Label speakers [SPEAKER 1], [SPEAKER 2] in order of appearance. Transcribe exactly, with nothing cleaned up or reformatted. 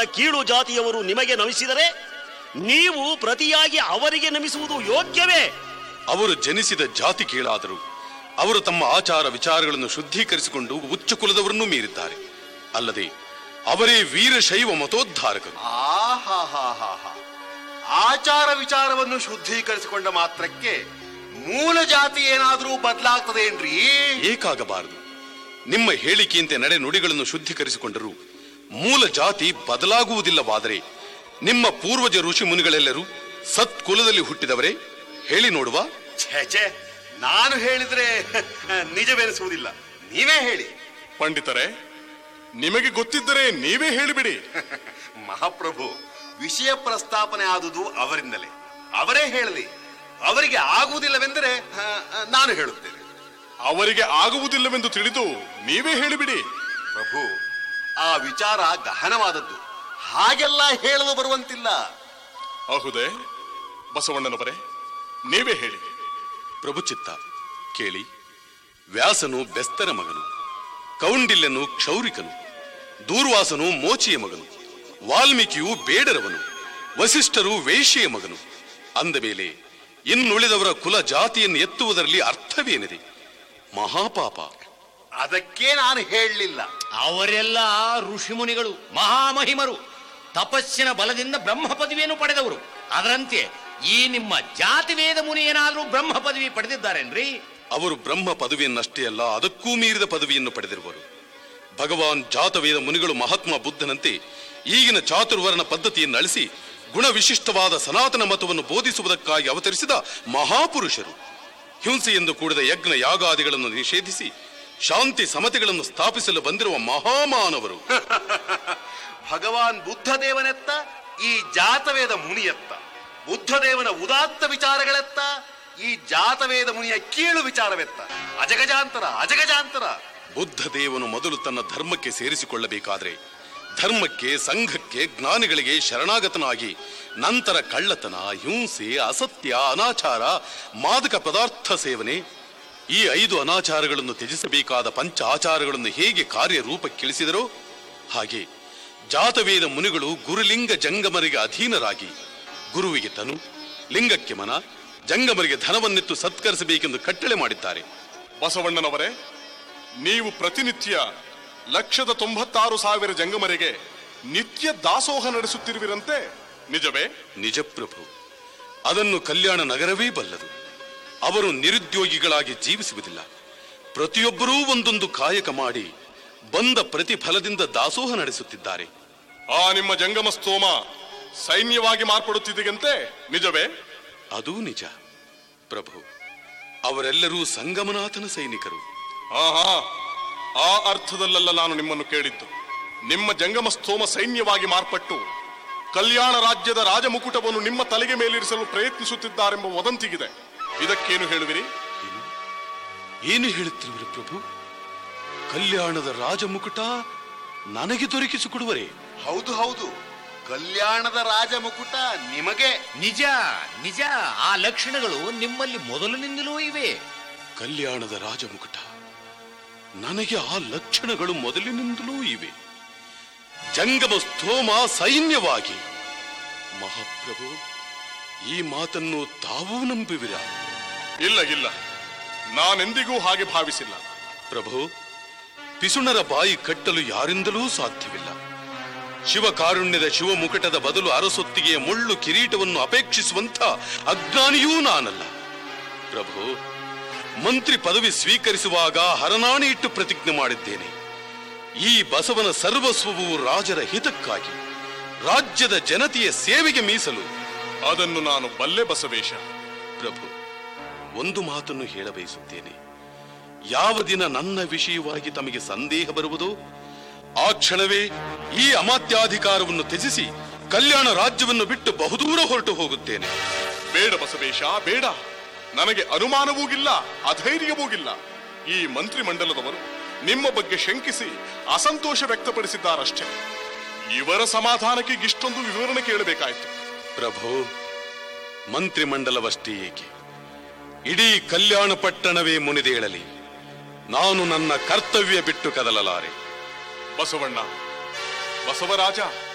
[SPEAKER 1] ಕೀಳು ಜಾತಿಯವರು ನಿಮಗೆ ನಮಿಸಿದರೆ ನೀವು ಪ್ರತಿಯಾಗಿ ಅವರಿಗೆ ನಮಿಸುವುದು ಯೋಗ್ಯವೇ?
[SPEAKER 2] ಅವರು ಜನಿಸಿದ ಜಾತಿ ಕೀಳಾದರು ಅವರು ತಮ್ಮ ಆಚಾರ ವಿಚಾರಗಳನ್ನು ಶುದ್ಧೀಕರಿಸಿಕೊಂಡು ಉಚ್ಚ ಕುಲದವರನ್ನು ಮೀರಿದ್ದಾರೆ. ಅಲ್ಲದೆ ಅವರೇ ವೀರಶೈವ ಮತೋದ್ಧಾರಕರು.
[SPEAKER 3] ಆಚಾರ ವಿಚಾರವನ್ನು ಶುದ್ಧೀಕರಿಸಿಕೊಂಡ ಮಾತ್ರಕ್ಕೆ ಮೂಲ ಜಾತಿ ಏನಾದರೂ ಬದಲಾಗ್ತದೆ ಏನ್ರಿ?
[SPEAKER 2] ಏಕಾಗಬಾರದು. ನಿಮ್ಮ ಹೇಳಿಕೆಯಂತೆ ನಡೆ ನುಡಿಗಳನ್ನು ಶುದ್ಧೀಕರಿಸಿಕೊಂಡರೂ ಮೂಲ ಜಾತಿ ಬದಲಾಗುವುದಿಲ್ಲವಾದರೆ ನಿಮ್ಮ ಪೂರ್ವಜ ಋಷಿ ಮುನಿಗಳೆಲ್ಲರೂ ಸತ್ಕುಲದಲ್ಲಿ ಹುಟ್ಟಿದವರೇ? ಹೇಳಿ ನೋಡುವ.
[SPEAKER 3] ಛೇ, ನಾನು ಹೇಳಿದ್ರೆ ನಿಜವೆನಿಸುವುದಿಲ್ಲ. ನೀವೇ ಹೇಳಿ.
[SPEAKER 4] ಪಂಡಿತರೇ, ನಿಮಗೆ ಗೊತ್ತಿದ್ದರೆ ನೀವೇ ಹೇಳಿಬಿಡಿ.
[SPEAKER 3] ಮಹಾಪ್ರಭು, ವಿಷಯ ಪ್ರಸ್ತಾಪನೆ ಆದುದು ಅವರಿಂದಲೇ. ಅವರೇ ಹೇಳಲಿ. ಅವರಿಗೆ ಆಗುವುದಿಲ್ಲವೆಂದರೆ ನಾನು ಹೇಳುತ್ತೇನೆ.
[SPEAKER 4] ಅವರಿಗೆ ಆಗುವುದಿಲ್ಲವೆಂದು ತಿಳಿದು ನೀವೇ ಹೇಳಿಬಿಡಿ.
[SPEAKER 3] ಪ್ರಭು, ಆ ವಿಚಾರ ಗಹನವಾದದ್ದು. ಹಾಗೆಲ್ಲ ಹೇಳಲು ಬರುವಂತಿಲ್ಲ.
[SPEAKER 4] ಹೌದೇ? ಬಸವಣ್ಣನವರೇ, ನೀವೇ ಹೇಳಿ.
[SPEAKER 2] ಪ್ರಭುಚಿತ್ತ ಕೇಳಿ. ವ್ಯಾಸನು ಬೆಸ್ತರ ಮಗನು, ಕೌಂಡಿಲ್ಯನು ಕ್ಷೌರಿಕನು, ದೂರ್ವಾಸನು ಮೋಚಿಯ ಮಗನು, ವಾಲ್ಮೀಕಿಯು ಬೇಡರವನು, ವಸಿಷ್ಠರು ವೇಶ್ಯೆಯ ಮಗನು. ಅಂದ ಮೇಲೆ ಇನ್ನುಳಿದವರ ಕುಲ ಜಾತಿಯನ್ನು ಎತ್ತುವುದರಲ್ಲಿ ಅರ್ಥವೇನಿದೆ? ಮಹಾಪಾಪ.
[SPEAKER 3] ಅದಕ್ಕೆ ನಾನು ಹೇಳಲಿಲ್ಲ.
[SPEAKER 5] ಅವರೆಲ್ಲ ಋಷಿಮುನಿಗಳು, ಮಹಾಮಹಿಮರು, ತಪಸ್ಸಿನ ಬಲದಿಂದ ಬ್ರಹ್ಮ ಪದವಿಯನ್ನು ಪಡೆದವರು. ಅದರಂತೆ ಈ ನಿಮ್ಮ ಜಾತಿ ವೇದ ಮುನಿ ಏನಾದರೂ ಬ್ರಹ್ಮ ಪದವಿ ಪಡೆದಿದ್ದಾರೇನ್ರಿ?
[SPEAKER 2] ಅವರು ಬ್ರಹ್ಮ ಪದವಿಯನ್ನಷ್ಟೇ ಅಲ್ಲ, ಅದಕ್ಕೂ ಮೀರಿದ ಪದವಿಯನ್ನು ಪಡೆದಿರುವರು. ಭಗವಾನ್ ಜಾತವೇದ ಮುನಿಗಳು ಮಹಾತ್ಮ ಬುದ್ಧನಂತೆ ಈಗಿನ ಚಾತುರ್ವರ್ಣ ಪದ್ಧತಿಯನ್ನು ಅಳಿಸಿ ಗುಣ ವಿಶಿಷ್ಟವಾದ ಸನಾತನ ಮತವನ್ನು ಬೋಧಿಸುವುದಕ್ಕಾಗಿ ಅವತರಿಸಿದ ಮಹಾಪುರುಷರು. ಹಿಂಸೆಯೆಂದು ಕೂಡಿದ ಯಜ್ಞ ಯಾಗಾದಿಗಳನ್ನು ನಿಷೇಧಿಸಿ ಶಾಂತಿ ಸಮತೆಗಳನ್ನು ಸ್ಥಾಪಿಸಲು ಬಂದಿರುವ ಮಹಾಮಾನವರು.
[SPEAKER 3] ಭಗವಾನ್ ಬುದ್ಧದೇವನೆತ್ತ, ಈ ಜಾತವೇದ ಮುನಿಯತ್ತ. ಬುದ್ಧದೇವನ ಉದಾತ್ತ ವಿಚಾರಗಳೆತ್ತ, ಈ ಜಾತವೇದ ಮುನಿಯ ಕೀಳು ವಿಚಾರವೆತ್ತ. ಅಜಗಜಾಂತರ ಅಜಗಜಾಂತರ.
[SPEAKER 2] ಬುದ್ಧದೇವನು ಮೊದಲು ತನ್ನ ಧರ್ಮಕ್ಕೆ ಸೇರಿಸಿಕೊಳ್ಳಬೇಕಾದ್ರೆ ಧರ್ಮಕ್ಕೆ, ಸಂಘಕ್ಕೆ, ಜ್ಞಾನಿಗಳಿಗೆ ಶರಣಾಗತನಾಗಿ ನಂತರ ಕಳ್ಳತನ, ಹಿಂಸೆ, ಅಸತ್ಯ, ಅನಾಚಾರ, ಮಾದಕ ಪದಾರ್ಥ ಸೇವನೆ, ಈ ಐದು ಅನಾಚಾರಗಳನ್ನು ತ್ಯಜಿಸಬೇಕಾದ ಪಂಚ ಆಚಾರಗಳನ್ನು ಹೇಗೆ ಕಾರ್ಯರೂಪಕ್ಕಿಳಿಸಿದರೋ ಹಾಗೆ ಜಾತವೇದ ಮುನಿಗಳು ಗುರುಲಿಂಗ ಜಂಗಮರಿಗೆ ಅಧೀನರಾಗಿ ಗುರುವಿಗೆ ತನು, ಲಿಂಗಕ್ಕೆ ಮನ, ಜಂಗಮರಿಗೆ ಧನವನ್ನೆತ್ತು ಸತ್ಕರಿಸಬೇಕೆಂದು ಕಟ್ಟಳೆ ಮಾಡಿದ್ದಾರೆ.
[SPEAKER 4] ಬಸವಣ್ಣನವರೇ, ನೀವು ಪ್ರತಿನಿತ್ಯ ಲಕ್ಷದ ತೊಂಬತ್ತಾರು ಸಾವಿರ ಜಂಗಮರಿಗೆ ನಿತ್ಯ ದಾಸೋಹ ನಡೆಸುತ್ತಿರುವಿರಂತೆ, ನಿಜವೇ?
[SPEAKER 2] ನಿಜ ಪ್ರಭು. ಅದನ್ನು ಕಲ್ಯಾಣ ನಗರವೇ ಬಲ್ಲದು. ಅವರು ನಿರುದ್ಯೋಗಿಗಳಾಗಿ ಜೀವಿಸುವುದಿಲ್ಲ. ಪ್ರತಿಯೊಬ್ಬರೂ ಒಂದೊಂದು ಕಾಯಕ ಮಾಡಿ ಬಂದ ಪ್ರತಿಫಲದಿಂದ ದಾಸೋಹ ನಡೆಸುತ್ತಿದ್ದಾರೆ.
[SPEAKER 4] ಆ ನಿಮ್ಮ ಜಂಗಮ ಸ್ತೋಮ ಸೈನ್ಯವಾಗಿ ಮಾರ್ಪಡುತ್ತಿದೆಯಂತೆ, ನಿಜವೇ?
[SPEAKER 2] ಅದೂ ನಿಜ ಪ್ರಭು. ಅವರೆಲ್ಲರೂ ಸಂಗಮನಾಥನ ಸೈನಿಕರು.
[SPEAKER 4] ಆಹಾ, ಆ ಅರ್ಥದಲ್ಲೆಲ್ಲ ನಾನು ನಿಮ್ಮನ್ನು ಕೇಳಿದ್ದು. ನಿಮ್ಮ ಜಂಗಮ ಸ್ತೋಮ ಸೈನ್ಯವಾಗಿ ಮಾರ್ಪಟ್ಟು ಕಲ್ಯಾಣ ರಾಜ್ಯದ ರಾಜಮುಕುಟವನ್ನು ನಿಮ್ಮ ತಲೆಗೆ ಮೇಲಿರಿಸಲು ಪ್ರಯತ್ನಿಸುತ್ತಿದ್ದಾರೆಂಬ ವದಂತಿಗಿದೆ. ಇದಕ್ಕೇನು ಹೇಳುವಿರಿ?
[SPEAKER 2] ಏನು ಹೇಳುತ್ತಿರುವಿರಿ ಪ್ರಭು? ಕಲ್ಯಾಣದ ರಾಜಮುಕುಟ ನನಗೆ ದೊರಕಿಸಿಕೊಡುವರೇ?
[SPEAKER 3] ಹೌದು ಹೌದು, ಕಲ್ಯಾಣದ ರಾಜಮುಕುಟ ನಿಮಗೆ.
[SPEAKER 5] ನಿಜ ನಿಜ, ಆ ಲಕ್ಷಣಗಳು ನಿಮ್ಮಲ್ಲಿ ಮೊದಲಿನಿಂದಲೂ ಇವೆ.
[SPEAKER 2] ಕಲ್ಯಾಣದ ರಾಜಮುಕುಟ ನನಗೆ ಆ ಲಕ್ಷಣಗಳು ಮೊದಲಿನಿಂದಲೂ ಇವೆ. ಜಂಗಮ ಸ್ತೋಮ ಸೈನ್ಯವಾಗಿ. ಮಹಾಪ್ರಭು, ಈ ಮಾತನ್ನು ತಾವೂ ನಂಬುವಿರಾ?
[SPEAKER 4] ಇಲ್ಲ ಇಲ್ಲ, ನಾನೆಂದಿಗೂ ಹಾಗೆ ಭಾವಿಸಿಲ್ಲ.
[SPEAKER 2] ಪ್ರಭು, ಪಿಸುಣರ ಬಾಯಿ ಕಟ್ಟಲು ಯಾರಿಂದಲೂ ಸಾಧ್ಯವಿಲ್ಲ. ಶಿವಕಾರುಣ್ಯದ ಶಿವಮುಕಟದ ಬದಲು ಅರಸೊತ್ತಿಗೆಯ ಮುಳ್ಳು ಕಿರೀಟವನ್ನು ಅಪೇಕ್ಷಿಸುವಂಥ ಅಜ್ಞಾನಿಯೂ ನಾನಲ್ಲ. ಪ್ರಭು, ಮಂತ್ರಿ ಪದವಿ ಸ್ವೀಕರಿಸುವಾಗ ಹರನಾಣೆ ಇಟ್ಟು ಪ್ರತಿಜ್ಞೆ ಮಾಡಿದ್ದೇನೆ. ಈ ಬಸವನ ಸರ್ವಸ್ವವು ರಾಜರ ಹಿತಕ್ಕಾಗಿ, ರಾಜ್ಯದ ಜನತೆಯ ಸೇವೆಗೆ ಮೀಸಲು.
[SPEAKER 4] ಅದನ್ನು ನಾನು ಬಲ್ಲೆ ಬಸವೇಶ.
[SPEAKER 2] ಪ್ರಭು, ಒಂದು ಮಾತನ್ನು ಹೇಳಬಯಸುತ್ತೇನೆ. ಯಾವ ದಿನ ನನ್ನ ವಿಷಯವಾಗಿ ತಮಗೆ ಸಂದೇಹ ಬರುವುದೋ ಆ ಕ್ಷಣವೇ ಈ ಅಮಾತ್ಯಾಧಿಕಾರವನ್ನು ತ್ಯಜಿಸಿ ಕಲ್ಯಾಣ ರಾಜ್ಯವನ್ನು ಬಿಟ್ಟು ಬಹುದೂರ ಹೊರಟು ಹೋಗುತ್ತೇನೆ.
[SPEAKER 4] ಬೇಡ ಬಸವೇಶ, ಬೇಡ. ನನಗೆ ಅನುಮಾನವೂಗಿಲ್ಲ, ಅಧೈರ್ಯವೂಗಿಲ್ಲ. ಈ ಮಂತ್ರಿ ಮಂಡಲದವರು ನಿಮ್ಮ ಬಗ್ಗೆ ಶಂಕಿಸಿ ಅಸಂತೋಷ ವ್ಯಕ್ತಪಡಿಸಿದ್ದಾರಷ್ಟೇ. ಇವರ ಸಮಾಧಾನಕ್ಕೆ ಇಷ್ಟೊಂದು ವಿವರಣೆ ಕೇಳಬೇಕಾಯಿತು.
[SPEAKER 2] ಪ್ರಭು, ಮಂತ್ರಿ ಮಂಡಲವಷ್ಟೇ ಏಕೆ, ಇಡೀ ಕಲ್ಯಾಣ ಪಟ್ಟಣವೇ ಮುನಿದೇಳಲಿ, ನಾನು ನನ್ನ ಕರ್ತವ್ಯ ಬಿಟ್ಟು ಕದಲಲಾರೆ.
[SPEAKER 4] ಬಸವಣ್ಣ, ಬಸವರಾಜ,